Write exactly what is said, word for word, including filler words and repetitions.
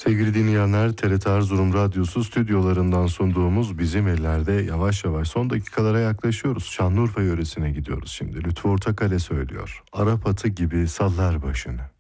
Sevgili dinleyenler, T R T Erzurum Radyosu stüdyolarından sunduğumuz Bizim Ellerde yavaş yavaş son dakikalara yaklaşıyoruz. Şanlıurfa yöresine gidiyoruz şimdi. Lütfü Ortakale söylüyor. Arap atı gibi sallar başını.